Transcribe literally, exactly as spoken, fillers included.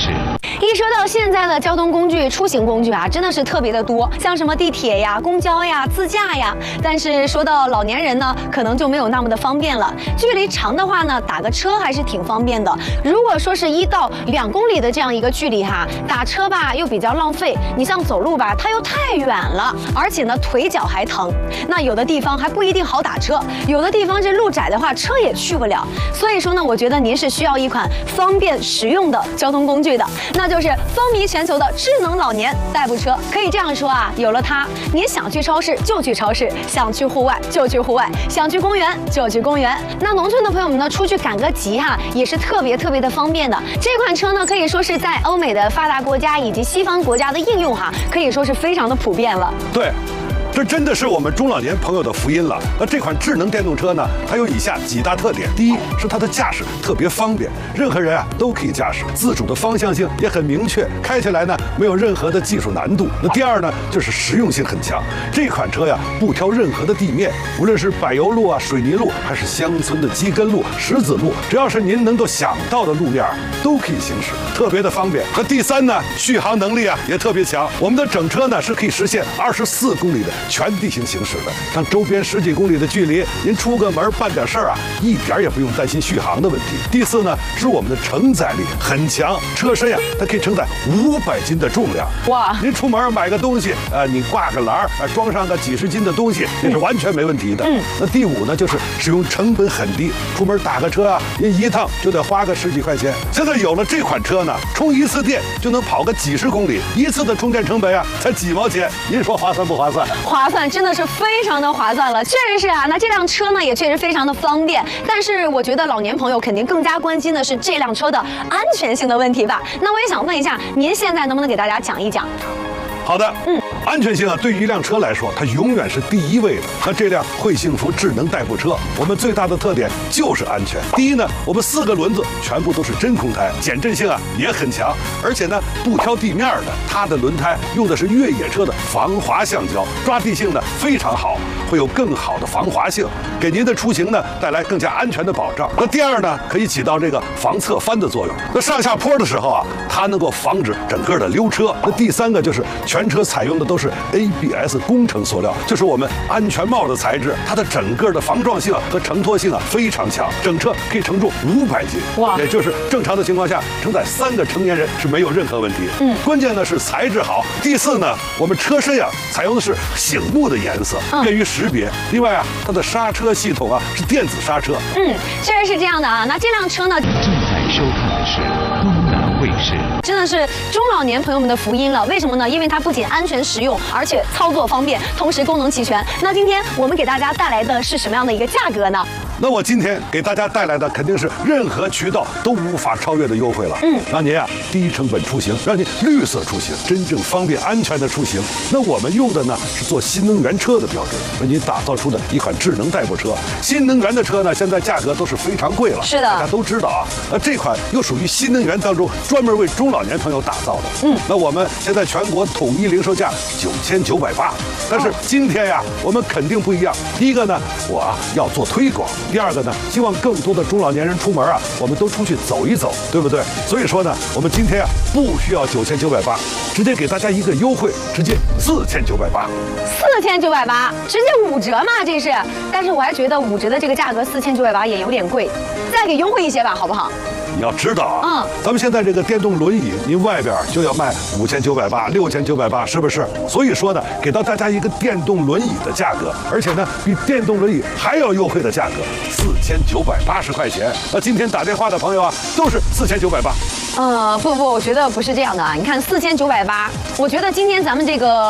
事。 一说到现在的交通工具、出行工具啊，真的是特别的多，像什么地铁呀、公交呀、自驾呀。但是说到老年人呢，可能就没有那么的方便了。距离长的话呢，打个车还是挺方便的。如果说是一到两公里的这样一个距离哈，打车吧又比较浪费。你像走路吧，它又太远了，而且呢腿脚还疼。那有的地方还不一定好打车，有的地方这路窄的话，车也去不了。所以说呢，我觉得您是需要一款方便实用的交通工具的。那就是风靡全球的智能老年代步车。可以这样说啊，有了它，您想去超市就去超市，想去户外就去户外，想去公园就去公园。那农村的朋友们呢，出去赶个集哈，也是特别特别的方便的。这款车呢，可以说是在欧美的发达国家以及西方国家的应用哈，可以说是非常的普遍了。 对。这真的是我们中老年朋友的福音了。那这款智能电动车呢，它有以下几大特点：第一是它的驾驶特别方便，任何人啊都可以驾驶，自主的方向性也很明确，开起来呢没有任何的技术难度。那第二呢，就是实用性很强。这款车呀不挑任何的地面，无论是柏油路啊、水泥路，还是乡村的基根路、石子路，只要是您能够想到的路面都可以行驶，特别的方便。那第三呢，续航能力啊也特别强。我们的整车呢是可以实现二十四公里的全地形行驶的，像周边十几公里的距离，您出个门办点事儿啊，一点也不用担心续航的问题。第四呢，是我们的承载力很强，车身呀、啊，它可以承载五百斤的重量。哇！您出门买个东西，呃，你挂个篮儿，呃，装上个几十斤的东西，这是完全没问题的。嗯。那第五呢，就是使用成本很低，出门打个车啊，您一趟就得花个十几块钱。现在有了这款车呢，充一次电就能跑个几十公里，一次的充电成本啊，才几毛钱，您说划算不划算？ 划算，真的是非常的划算了，确实是啊。那这辆车呢，也确实非常的方便，但是我觉得老年朋友肯定更加关心的是这辆车的安全性的问题吧。那我也想问一下，您现在能不能给大家讲一讲？ 好的，嗯，安全性啊，对于一辆车来说，它永远是第一位的。那这辆会幸福智能代步车，我们最大的特点就是安全。第一呢，我们四个轮子全部都是真空胎，减震性啊也很强，而且呢不挑地面的，它的轮胎用的是越野车的防滑橡胶，抓地性呢非常好，会有更好的防滑性，给您的出行呢带来更加安全的保障。那第二呢，可以起到这个防侧翻的作用。那上下坡的时候啊，它能够防止整个的溜车。那第三个就是全车采用的都是 A B S 工程塑料，就是我们安全帽的材质，它的整个的防撞性和承托性啊非常强，整车可以承重五百斤，哇，也就是正常的情况下承载三个成年人是没有任何问题。嗯，关键呢是材质好。第四呢，我们车身呀、啊、采用的是醒目的颜色，便于识别。另外啊，它的刹车系统啊是电子刹车。 嗯，确实是这样的啊。那这辆车呢， 正在收看的是东南卫视。 真的是中老年朋友们的福音了。为什么呢？因为它不仅安全实用，而且操作方便，同时功能齐全。那今天我们给大家带来的是什么样的一个价格呢？ 那我今天给大家带来的肯定是任何渠道都无法超越的优惠了。嗯，让您啊低成本出行，让您绿色出行，真正方便安全的出行。那我们用的呢是做新能源车的标准，为您打造出的一款智能代步车。新能源的车呢，现在价格都是非常贵了。 是的， 大家都知道啊。那这款又属于新能源当中专门为中老年朋友打造的。嗯，那我们现在全国统一零售价九千九百八，但是今天呀，我们肯定不一样。第一个呢，我啊要做推广。第二个呢，希望更多的中老年人出门啊，我们都出去走一走，对不对？所以说呢，我们今天啊不需要九千九百八，直接给大家一个优惠，直接四千九百八。 四千九百八，直接五折嘛，这是。但是我还觉得五折的这个价格四千九百八也有点贵，再给优惠一些吧，好不好？ 你要知道啊，嗯，咱们现在这个电动轮椅，您外边就要卖五千九百八、六千九百八，是不是？所以说呢，给到大家一个电动轮椅的价格，而且呢，比电动轮椅还要优惠的价格，四千九百八十块钱。那今天打电话的朋友啊，都是四千九百八。 呃，不不，我觉得不是这样的啊。你看四千九百八，我觉得今天咱们这个。